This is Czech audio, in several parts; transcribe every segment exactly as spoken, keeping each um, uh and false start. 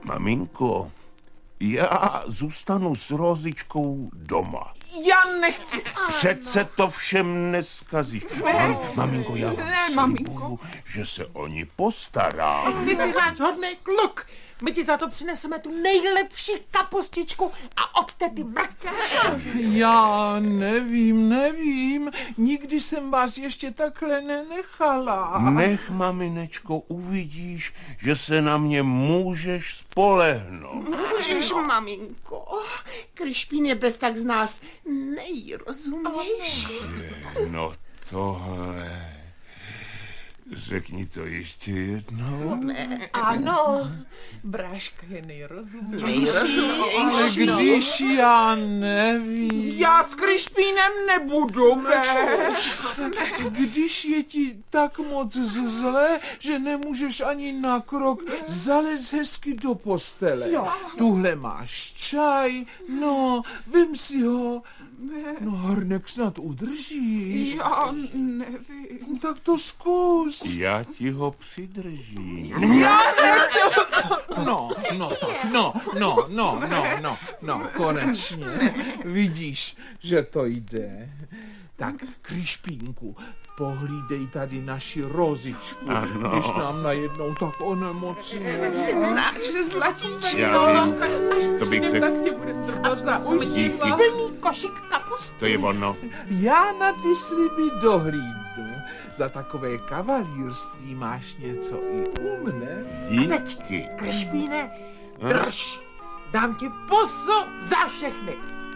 Maminko, já zůstanu s Rozičkou doma. Já nechci. Přece to všem neskazíš. Mam, maminko, já vám Ne, slibuju, maminko. že se o ní postarám. Ty jsi náš hodný kluk. My ti za to přineseme tu nejlepší kapustičku a od tety mrtka. Já nevím, nevím. Nikdy jsem vás ještě takhle nenechala. Nech, maminečko, uvidíš, že se na mě můžeš spolehnout. Můžeš, maminko. Krišpín je bez tak z nás nejrozumější. No tohle... Řekni to ještě jednou. Ano, Bráška je nejrozumější. Nejrozumější. Když já nevím. Já s Krišpínem nebudu, ne. Když je ti tak moc zle, že nemůžeš ani na krok, zalez hezky do postele. Jo. Tuhle máš čaj, no, vem si ho. No, hrnek snad udržíš. Já nevím. Tak to zkus. Já ti ho přidržím. No, no, tak, no, no, no, no, no, no, konečně. Vidíš, že to jde. Tak, Krišpínku, pohlídej tady naši Rozičku, Ano. když nám najednou tak onemocní. Jsi náš zlatíčko. Já vím, to bych Tak řekl. tě bude trvat za uši. Díky. Plný košík kapusty. To je ono. Já na ty sliby dohlídnu. Za takové kavalírství máš něco i u mne. Díky. Krišpíne, drž. Dám ti pusu za všechny.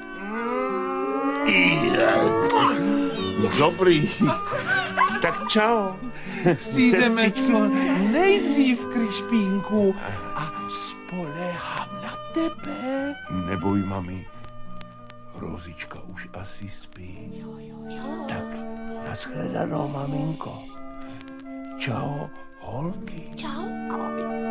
Dobrý. Tak čau. Přijdeme Sestřičko. co nejdřív, Krišpínku, a spoléhám na tebe. Neboj, mami. Rozička už asi spí. Tak, nashledanou, maminko. Čau, holky. Čau, ahoj.